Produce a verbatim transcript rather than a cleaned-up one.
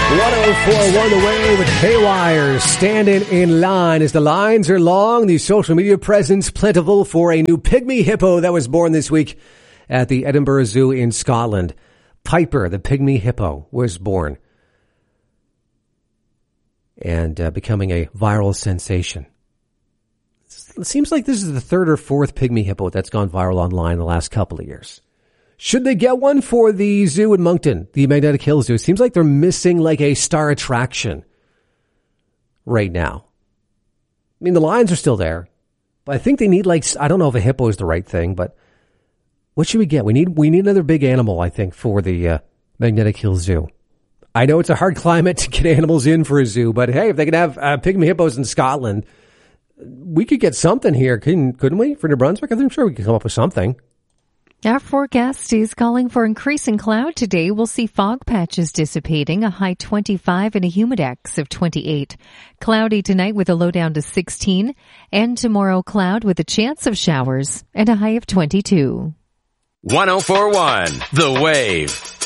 one oh four one The Wave with Haywire standing in line. As the lines are long, the social media presence plentiful for a new pygmy hippo that was born this week at the Edinburgh Zoo in Scotland. Piper, the pygmy hippo, was born and uh, becoming a viral sensation. It seems like this is the third or fourth pygmy hippo that's gone viral online in the last couple of years. Should they get one for the zoo in Moncton, the Magnetic Hills Zoo? It seems like they're missing like a star attraction right now. I mean, the lions are still there, but I think they need like, I don't know if a hippo is the right thing, but what should we get? We need, we need another big animal, I think, for the uh, Magnetic Hills Zoo. I know it's a hard climate to get animals in for a zoo, but hey, if they can have uh, pygmy hippos in Scotland, we could get something here, couldn't, couldn't we? For New Brunswick, I'm sure we could come up with something. Our forecast is calling for increasing cloud today. We'll see fog patches dissipating, a high twenty-five and a humidex of twenty-eight. Cloudy tonight with a low down to sixteen, and tomorrow cloud with a chance of showers and a high of twenty-two. one oh four one The Wave.